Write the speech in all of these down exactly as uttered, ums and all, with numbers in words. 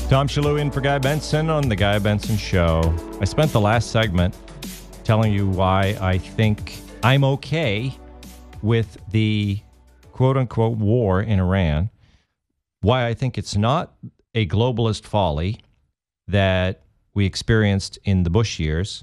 Tom Shalhoub in for Guy Benson on The Guy Benson Show. I spent the last segment telling you why I think I'm okay with the quote-unquote war in Iran, why I think it's not a globalist folly that we experienced in the Bush years,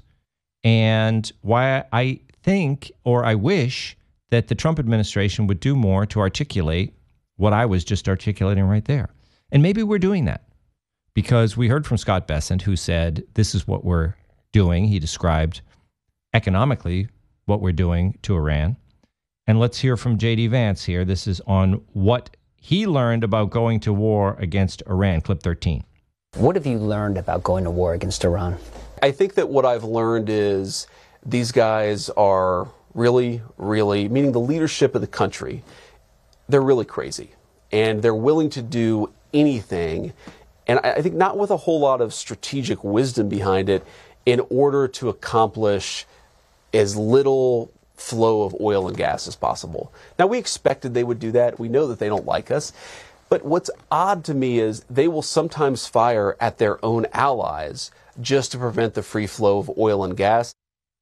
and why I think, or I wish, that the Trump administration would do more to articulate what I was just articulating right there. And maybe we're doing that. Because we heard from Scott Bessent, who said, this is what we're doing. He described economically what we're doing to Iran. And let's hear from J D Vance here. This is on what he learned about going to war against Iran. Clip thirteen. What have you learned about going to war against Iran? I think that what I've learned is these guys are really, really, meaning the leadership of the country, they're really crazy. And they're willing to do anything. And I think not with a whole lot of strategic wisdom behind it, in order to accomplish as little flow of oil and gas as possible. Now, we expected they would do that. We know that they don't like us. But what's odd to me is they will sometimes fire at their own allies just to prevent the free flow of oil and gas.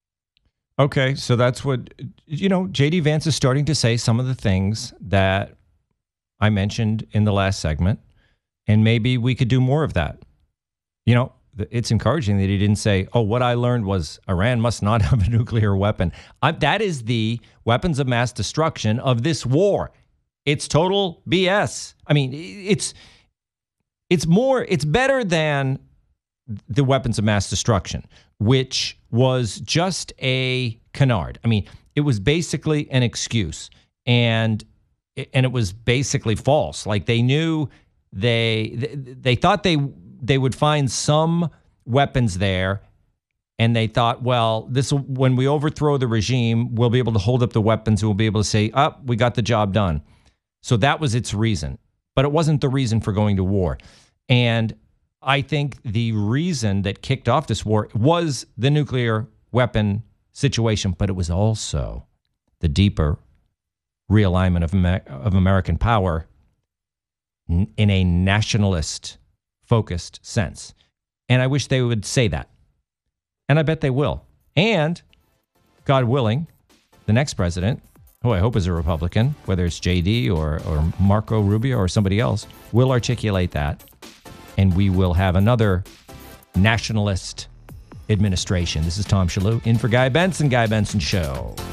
Okay, so that's what, you know, J D Vance is starting to say some of the things that I mentioned in the last segment. And maybe we could do more of that. You know, it's encouraging that he didn't say, oh, what I learned was Iran must not have a nuclear weapon. I, that is the weapons of mass destruction of this war. It's total B S. I mean, it's it's more, it's better than the weapons of mass destruction, which was just a canard. I mean, it was basically an excuse. And, and it was basically false. Like they knew... They, they they thought they they would find some weapons there, and they thought, well, this will, when we overthrow the regime, we'll be able to hold up the weapons and we'll be able to say, oh, we got the job done. So that was its reason, but it wasn't the reason for going to war. And I think the reason that kicked off this war was the nuclear weapon situation, but it was also the deeper realignment of Amer- of American power in a nationalist-focused sense. And I wish they would say that. And I bet they will. And, God willing, the next president, who I hope is a Republican, whether it's J D or, or Marco Rubio or somebody else, will articulate that. And we will have another nationalist administration. This is Tom Shalhoub in for Guy Benson, Guy Benson Show.